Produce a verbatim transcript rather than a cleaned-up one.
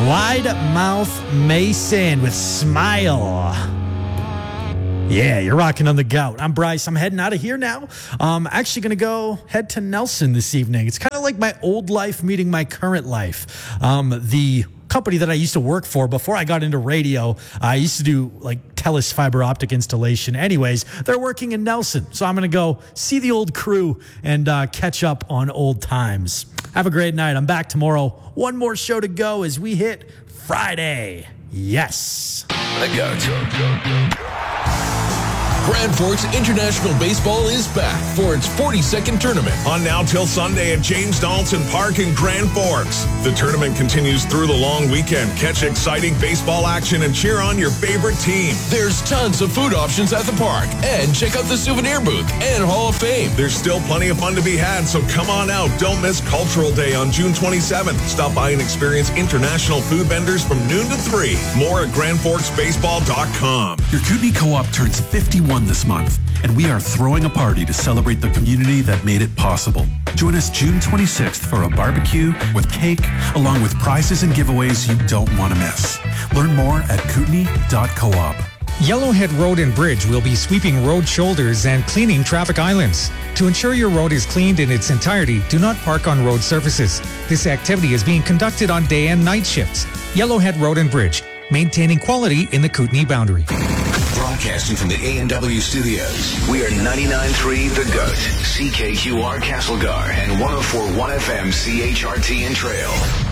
Wide Mouth Mason with Smile. Yeah, you're rocking on the gout. I'm Bryce. I'm heading out of here now. I'm actually going to go head to Nelson this evening. It's kind of like my old life meeting my current life. Um, the company that I used to work for before I got into radio, I used to do like Telus fiber optic installation. Anyways, they're working in Nelson. So I'm going to go see the old crew and uh, catch up on old times. Have a great night. I'm back tomorrow. One more show to go as we hit Friday. Yes. The goat. Grand Forks International Baseball is back for its forty-second tournament. On now till Sunday at James Donaldson Park in Grand Forks. The tournament continues through the long weekend. Catch exciting baseball action and cheer on your favorite team. There's tons of food options at the park. And check out the souvenir booth and Hall of Fame. There's still plenty of fun to be had, so come on out. Don't miss Cultural Day on June twenty-seventh. Stop by and experience international food vendors from noon to three. More at grand forks baseball dot com. Your Kootenai Co-op turns fifty-one this month, and we are throwing a party to celebrate the community that made it possible. Join us June twenty-sixth for a barbecue with cake, along with prizes and giveaways you don't want to miss. Learn more at kootenai dot coop. Yellowhead Road and Bridge will be sweeping road shoulders and cleaning traffic islands. To ensure your road is cleaned in its entirety, do not park on road surfaces. This activity is being conducted on day and night shifts. Yellowhead Road and Bridge, maintaining quality in the Kootenai boundary. Broadcasting from the A and W studios, we are ninety-nine point three The Goat, C K Q R Castlegar, and one oh four point one F M C H R T and Trail.